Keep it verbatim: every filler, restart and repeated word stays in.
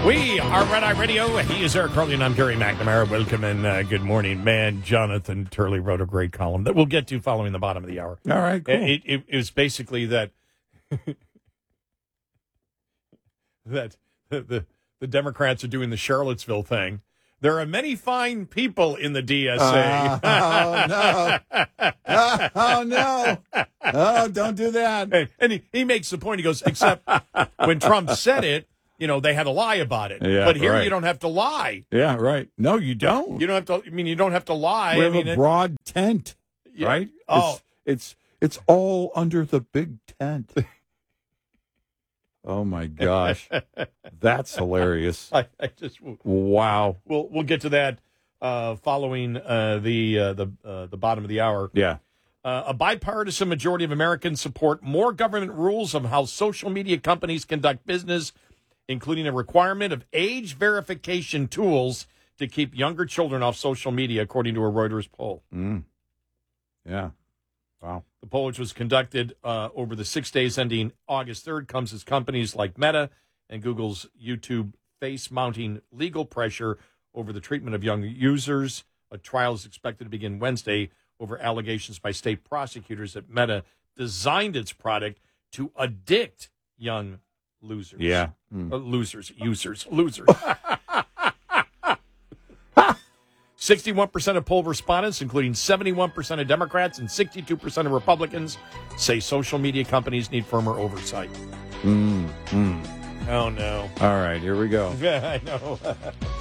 We are Red Eye Radio. He is Eric Carly, and I'm Gary McNamara. Welcome and uh, good morning. Man, Jonathan Turley wrote a great column that we'll get to following the bottom of the hour. All right, cool. It, it, it was basically that that the, the, the Democrats are doing the Charlottesville thing. There are many fine people in the D S A. Uh, oh, no. Uh, oh, no. Oh, don't do that. And, and he, he makes the point. He goes, except when Trump said it, you know, they had to lie about it. Yeah, but here right. you don't have to lie. Yeah, right. No, you don't. You don't have to. I mean, you don't have to lie. We I have mean, a it- broad tent, Yeah. right? Oh. It's, it's it's all under the big tent. Oh, my gosh. That's hilarious. I, I just Wow. we'll we'll get to that uh, following uh, the uh, the uh, the bottom of the hour. Yeah. Uh, a bipartisan majority of Americans support more government rules of how social media companies conduct business, including a requirement of age verification tools to keep younger children off social media, according to a Reuters poll. Mm. Yeah. Wow. The poll, which was conducted uh, over the six days ending August third, comes as companies like Meta and Google's YouTube face mounting legal pressure over the treatment of young users. A trial is expected to begin Wednesday over allegations by state prosecutors that Meta designed its product to addict young losers. Yeah. Mm. Uh, losers, users, losers. sixty-one percent of poll respondents, including seventy-one percent of Democrats and sixty-two percent of Republicans, say social media companies need firmer oversight. Mm. Mm. Oh, no. All right, here we go. Yeah, I know.